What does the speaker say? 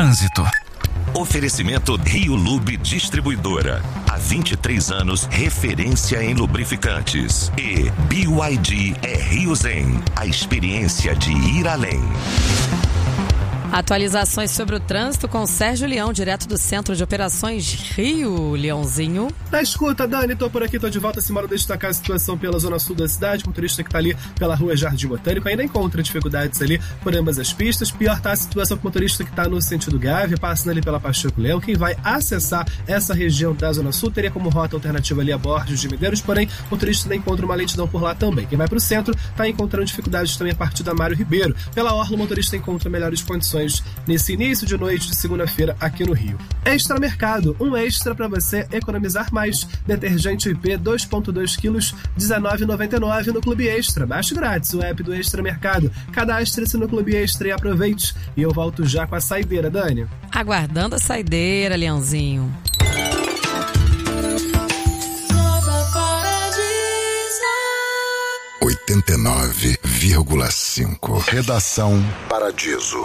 Trânsito. Oferecimento Rio Lube Distribuidora. Há 23 anos, referência em lubrificantes. E BYD é Rio Zen. A experiência de ir além. Atualizações sobre o trânsito com Sérgio Leão, direto do Centro de Operações Rio. Leãozinho. Na escuta, Dani, tô por aqui, tô de volta. Se mora destacar a situação pela zona sul da cidade. O motorista que tá ali pela rua Jardim Botânico ainda encontra dificuldades ali por ambas as pistas. Pior tá a situação com o motorista que tá no sentido Gávea, passando ali pela Pacheco Leão. Quem vai acessar essa região da zona sul teria como rota alternativa ali a Borges de Medeiros, porém o motorista ainda encontra uma lentidão por lá também. Quem vai pro centro tá encontrando dificuldades também a partir da Mário Ribeiro. Pela orla, o motorista encontra melhores condições nesse início de noite de segunda-feira aqui no Rio. Extra Mercado, um extra para você economizar mais. Detergente IP 2,2 kg, R$19,99 no Clube Extra. Baixe grátis o app do Extra Mercado. Cadastre-se no Clube Extra e aproveite. E eu volto já com a saideira, Dani. Aguardando a saideira, Leãozinho. 89,5. Redação Paradiso.